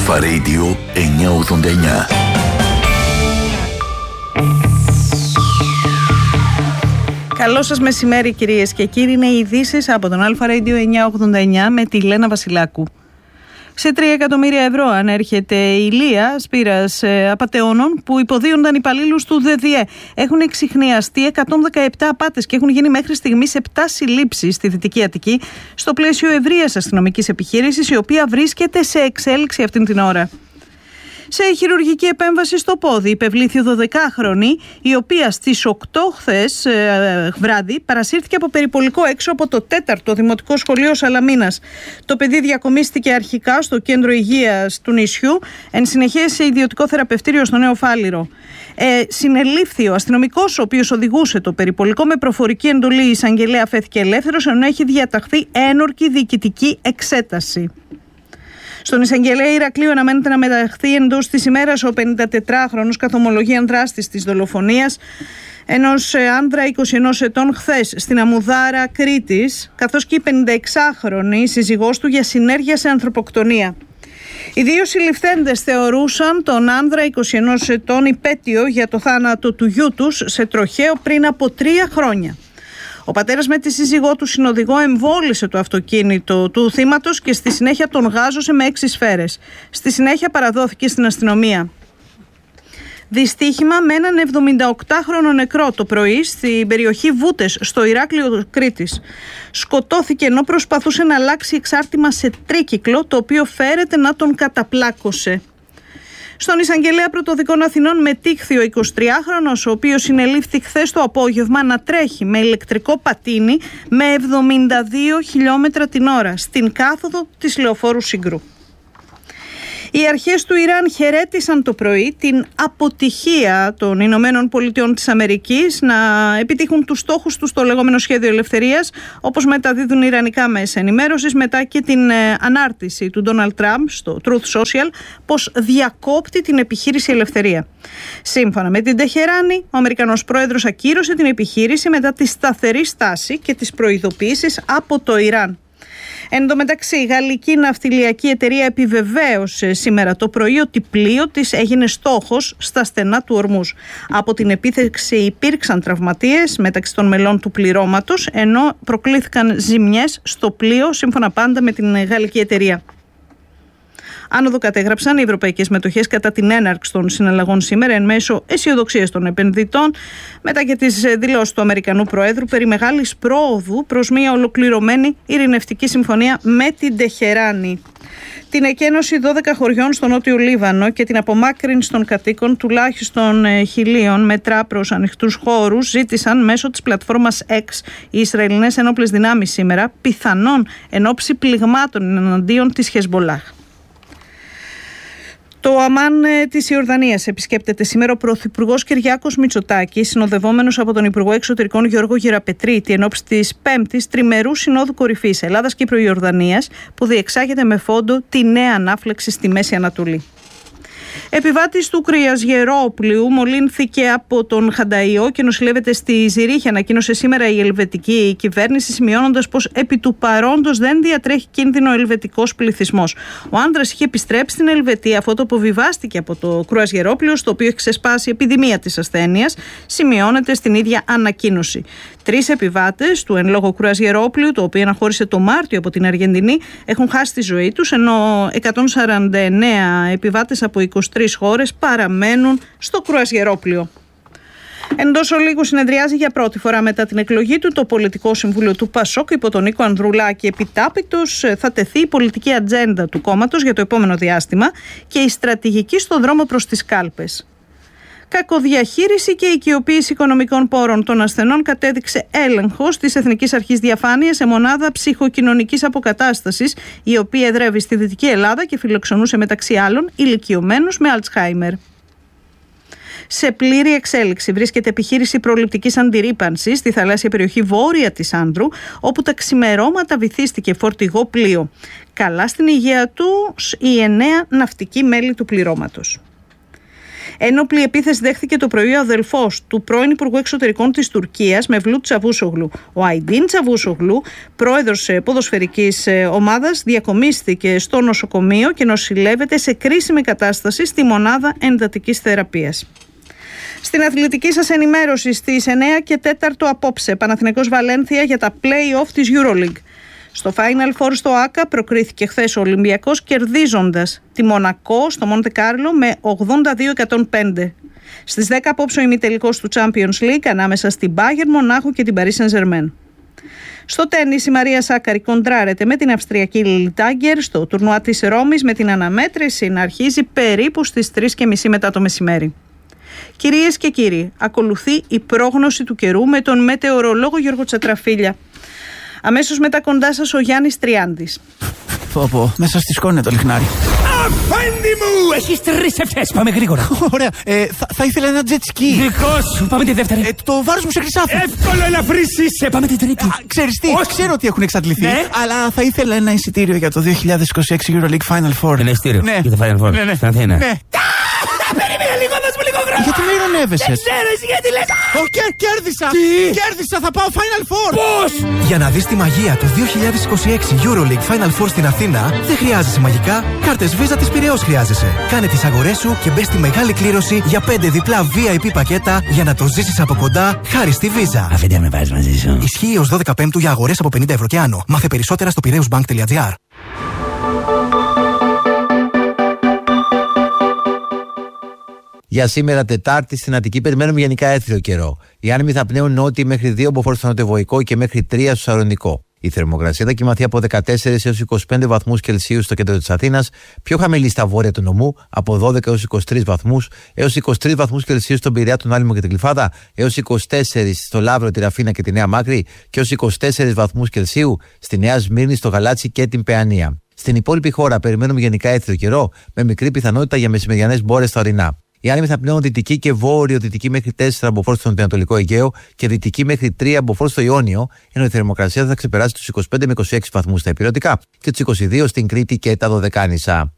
Αλφα Radio 989. Καλό σας μεσημέρι κυρίες και κύριοι, είναι οι ειδήσεις από τον Αλφα Radio 989 με τη Λένα Βασιλάκου. Σε 3 εκατομμύρια ευρώ ανέρχεται η Λία Σπύρας απατεώνων που υποδίονταν υπαλλήλους του ΔΔΕ. Έχουν εξιχνιαστεί 117 απάτες και έχουν γίνει μέχρι στιγμής 7 συλλήψεις στη Δυτική Αττική στο πλαίσιο ευρείας αστυνομικής επιχείρησης, η οποία βρίσκεται σε εξέλιξη αυτήν την ώρα. Σε χειρουργική επέμβαση στο πόδι υπευλήθη 12χρονη, η οποία στις 8 χθες βράδυ παρασύρθηκε από περιπολικό έξω από το 4ο Δημοτικό Σχολείο Σαλαμίνας. Το παιδί διακομίστηκε αρχικά στο κέντρο υγείας του νησιού, εν συνεχεία σε ιδιωτικό θεραπευτήριο στο Νέο Φάληρο. Συνελήφθη ο αστυνομικός ο οποίος οδηγούσε το περιπολικό. Με προφορική εντολή η εισαγγελέα αφέθηκε ελεύθερος, ενώ έχει διαταχθεί ένορκη διοικητική εξέταση. Στον εισαγγελέα Ηρακλείου αναμένεται να μεταχθεί εντός της ημέρας ο 54χρονος καθομολογίαν δράστης της δολοφονίας ενός άνδρα 21 ετών χθες στην Αμμουδάρα Κρήτης, καθώς και η 56χρονη σύζυγός του για συνέργεια σε ανθρωποκτονία. Οι δύο συλληφθέντες θεωρούσαν τον άνδρα 21 ετών υπέτειο για το θάνατο του γιού τους σε τροχαίο πριν από 3 χρόνια. Ο πατέρας με τη σύζυγό του συνοδηγό εμβόλισε το αυτοκίνητο του θύματος και στη συνέχεια τον γάζωσε με 6 σφαίρες. Στη συνέχεια παραδόθηκε στην αστυνομία. Δυστύχημα με έναν 78χρονο νεκρό το πρωί στην περιοχή Βούτες στο Ηράκλειο Κρήτης. Σκοτώθηκε ενώ προσπαθούσε να αλλάξει εξάρτημα σε τρίκυκλο, το οποίο φέρεται να τον καταπλάκωσε. Στον εισαγγελέα Πρωτοδικών Αθηνών μετήχθη ο 23χρονος, ο οποίος συνελήφθη χθες το απόγευμα να τρέχει με ηλεκτρικό πατίνι με 72 χιλιόμετρα την ώρα στην κάθοδο της λεωφόρου Σύγκρου. Οι αρχές του Ιράν χαιρέτησαν το πρωί την αποτυχία των Ηνωμένων Πολιτειών της Αμερικής να επιτύχουν τους στόχους τους στο λεγόμενο σχέδιο ελευθερίας, όπως μεταδίδουν ιρανικά μέσα ενημέρωσης, μετά και την ανάρτηση του Ντόναλντ Τραμπ στο Truth Social πως διακόπτει την επιχείρηση Ελευθερία. Σύμφωνα με την Τεχεράνη, ο Αμερικανός πρόεδρος ακύρωσε την επιχείρηση μετά τη σταθερή στάση και τις προειδοποιήσεις από το Ιράν. Εν τω μεταξύ, η γαλλική ναυτιλιακή εταιρεία επιβεβαίωσε σήμερα το πρωί ότι πλοίο της έγινε στόχος στα στενά του Ορμούζ. Από την επίθεση υπήρξαν τραυματίες μεταξύ των μελών του πληρώματος, ενώ προκλήθηκαν ζημιές στο πλοίο, σύμφωνα πάντα με την γαλλική εταιρεία. Άνοδο κατέγραψαν οι ευρωπαϊκές μετοχές κατά την έναρξη των συναλλαγών σήμερα, εν μέσω αισιοδοξίας των επενδυτών, μετά και τις δηλώσεις του Αμερικανού Προέδρου περί μεγάλης πρόοδου προς μια ολοκληρωμένη ειρηνευτική συμφωνία με την Τεχεράνη. Την εκένωση 12 χωριών στο Νότιο Λίβανο και την απομάκρυνση των κατοίκων τουλάχιστον 1.000 μετρά προς ανοιχτούς χώρους ζήτησαν μέσω της πλατφόρμας X οι Ισραηλινές ενόπλες δυνάμεις σήμερα, πιθανόν εν ώψη πληγμάτων εναντίον της Χεσμπολάχ. Το Αμάν της Ιορδανίας επισκέπτεται σήμερα ο Πρωθυπουργός Κυριάκος Μητσοτάκης, συνοδευόμενος από τον Υπουργό Εξωτερικών Γιώργο Γεραπετρίτη, εν ώψη της 5ης Τριμερού Συνόδου Κορυφής Ελλάδας-Κύπρο-Ιορδανίας, που διεξάγεται με φόντο τη νέα ανάφλεξη στη Μέση Ανατολή. Επιβάτης του κρουαζιερόπλοιου μολύνθηκε από τον Χανταϊό και νοσηλεύεται στη Ζηρίχη, ανακοίνωσε σήμερα η ελβετική κυβέρνηση, σημειώνοντας πως επί του παρόντος δεν διατρέχει κίνδυνο ο ελβετικός πληθυσμός. Ο άνδρας είχε επιστρέψει στην Ελβετία αφού αποβιβάστηκε από το κρουαζιερόπλοιο, στο οποίο έχει ξεσπάσει η επιδημία της ασθένειας, σημειώνεται στην ίδια ανακοίνωση. 3 επιβάτες του εν λόγω κρουαζιερόπλοιου, το οποίο αναχώρησε το Μάρτιο από την Αργεντινή, έχουν χάσει τη ζωή τους, ενώ 149 επιβάτες από 23 χώρες παραμένουν στο κρουαζιερόπλοιο. Εντός ολίγου συνεδριάζει για πρώτη φορά μετά την εκλογή του το Πολιτικό Συμβούλιο του ΠΑΣΟΚ υπό τον Νίκο Ανδρουλάκη. Επιτάπητος θα τεθεί η πολιτική ατζέντα του κόμματος για το επόμενο διάστημα και η στρατηγική στο δρόμο προς τις κάλπες. Κακοδιαχείριση και οικειοποίηση οικονομικών πόρων των ασθενών κατέδειξε έλεγχος της Εθνικής Αρχής Διαφάνειας σε μονάδα ψυχοκοινωνικής αποκατάστασης, η οποία εδρεύει στη Δυτική Ελλάδα και φιλοξενούσε μεταξύ άλλων ηλικιωμένους με Αλτσχάιμερ. Σε πλήρη εξέλιξη βρίσκεται επιχείρηση προληπτικής αντιρρύπανσης στη θαλάσσια περιοχή βόρεια της Άνδρου, όπου τα ξημερώματα βυθίστηκε φορτηγό πλοίο. Καλά στην υγεία τους οι 9 ναυτικοί μέλη του πληρώματος. Ένοπλη επίθεση δέχθηκε το πρωί ο αδελφός του πρώην Υπουργού Εξωτερικών της Τουρκίας, Μευλούτ Τσαβούσογλου. Ο Αϊντίν Τσαβούσογλου, πρόεδρος ποδοσφαιρικής ομάδας, διακομίστηκε στο νοσοκομείο και νοσηλεύεται σε κρίσιμη κατάσταση στη μονάδα εντατικής θεραπείας. Στην αθλητική σας ενημέρωση στις 9 και 4 απόψε, Παναθηναϊκός Βαλένθια για τα play-off της EuroLeague. Στο Final Four στο ΆΚΑ προκρίθηκε χθες ο Ολυμπιακός κερδίζοντας τη Μονακό στο Μοντε Κάρλο με 82-105. Στις 10 απόψε ο ημιτελικός του Champions League ανάμεσα στην Bayern Μονάχου και την Paris Saint-Germain. Στο τένις η Μαρία Σάκαρη κοντράρεται με την Αυστριακή Λίλι Τάγκερ στο τουρνουά της Ρώμης, με την αναμέτρηση να αρχίζει περίπου στις 3:30 μετά το μεσημέρι. Κυρίες και κύριοι, ακολουθεί η πρόγνωση του καιρού με τον μετεωρολόγο Γιώργο Τσατραφίλια. Αμέσως μετά κοντά σας ο Γιάννης Τριάντης. Πω, μέσα στη σκόνη το λιχνάρι. Αφέντη μου! Έχεις 3 ευχές, πάμε γρήγορα. Ωραία, θα ήθελα ένα jet ski. Δικό σου, πάμε τη δεύτερη. Το βάρος μου σε χρυσάφι. Εύκολο, ελαφρύς είσαι, πάμε την τρίτη. Ξέρεις τι, ξέρω ότι έχουν εξαντληθεί, ναι, αλλά θα ήθελα ένα εισιτήριο για το 2026 EuroLeague Final Four. Ένα εισιτήριο, ναι, για το Final Four, ναι, στην Αθήνα. Ναι. Περίμενε λίγο, δώσ' μου λίγο χρόνο. Γιατί με ειρωνεύεσαι? Δεν ξέρω εσύ γιατί λες. Κέρδισα! Τι? Κέρδισα, θα πάω Final Four! Πώς? Για να δεις τη μαγεία του 2026 EuroLeague Final Four στην Αθήνα, δεν χρειάζεσαι μαγικά, κάρτες Visa της Πειραιώς χρειάζεσαι. Κάνε τις αγορές σου και μπες στη μεγάλη κλήρωση για 5 διπλά VIP πακέτα για να το ζήσεις από κοντά χάρη στη Visa. Αφέντη, με βάζεις μαζί σου. Ισχύει ως 12 Πέμπτου για αγορές από 50 ευρώ και άνω. Μάθε περισσότερα στο piraeusbank.gr. Για σήμερα Τετάρτη στην Αττική περιμένουμε γενικά έθριο καιρό. Οι άνεμοι θα πνέουν νότιοι μέχρι 2 μποφόρ στο νοτιοβοϊκό και μέχρι 3 στο Σαρονικό. Η θερμοκρασία θα κοιμαθεί από 14 έως 25 βαθμούς Κελσίου στο κέντρο της Αθήνας, πιο χαμηλή στα βόρεια του νομού από 12 έως 23 βαθμούς, έως 23 βαθμούς Κελσίου στον Πειραιά, τον Άλυμο και την Γλυφάδα, έως 24 στο Λαύρο, τη Ραφίνα και τη Νέα Μάκρη και έως 24 βαθμούς Κελσίου στη Νέα Σμύρνη, στο Γαλάτσι και την Παιανία. Στην υπόλοιπη χώρα περιμένουμε γενικά έθριο καιρό με μικρή πιθανότητα για μεσημεριανές μπόρες στα ορεινά. Οι άνεμοι θα πνέουν δυτική και βόρειο-δυτική μέχρι 4 μποφόρ στο νοτιοανατολικό Αιγαίο και δυτική μέχρι 3 μποφόρ στο Ιόνιο, ενώ η θερμοκρασία θα ξεπεράσει τους 25 με 26 βαθμούς στα ηπειρωτικά και τους 22 στην Κρήτη και τα Δωδεκάνησα.